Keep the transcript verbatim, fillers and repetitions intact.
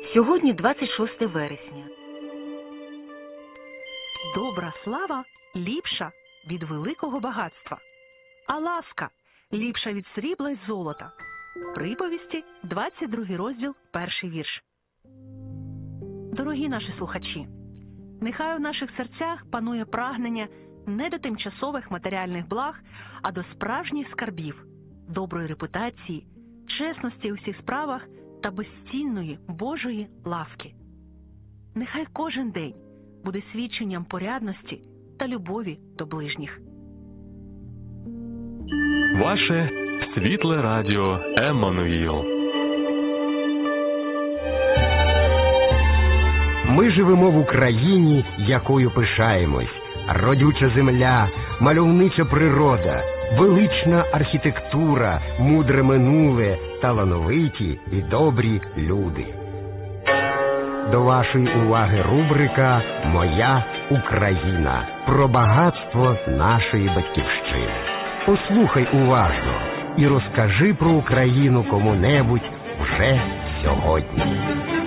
Сьогодні двадцять шосте вересня. Добра слава ліпша від великого багатства, а ласка ліпша від срібла й золота. Приповісті, двадцять другий розділ, перший вірш. Дорогі наші слухачі, нехай у наших серцях панує прагнення не до тимчасових матеріальних благ, а до справжніх скарбів, доброї репутації, чесності у всіх справах та безцінної Божої ласки. Нехай кожен день буде свідченням порядності та любові до ближніх. Ваше світле радіо Еммануїл. Ми живемо в Україні, якою пишаємось. Родюча земля, мальовнича природа, велична архітектура, мудре минуле, талановиті і добрі люди. До вашої уваги рубрика «Моя Україна» про багатство нашої батьківщини. Послухай уважно і розкажи про Україну кому-небудь вже сьогодні.